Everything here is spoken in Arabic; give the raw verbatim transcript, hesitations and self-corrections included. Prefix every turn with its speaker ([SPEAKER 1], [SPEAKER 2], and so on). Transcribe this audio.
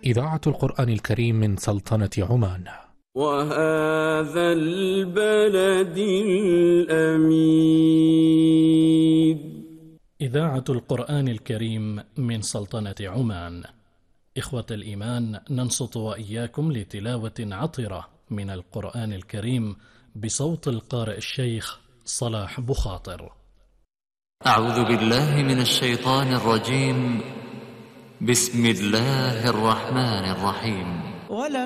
[SPEAKER 1] إذاعة القرآن الكريم من سلطنة عمان.
[SPEAKER 2] وهذا البلد الأمين.
[SPEAKER 3] إذاعة القرآن الكريم من سلطنة عمان. إخوة الإيمان، ننصت وإياكم لتلاوة عطرة من القرآن الكريم بصوت القارئ الشيخ صلاح بخاطر.
[SPEAKER 4] أعوذ بالله من الشيطان الرجيم. بسم الله الرحمن الرحيم.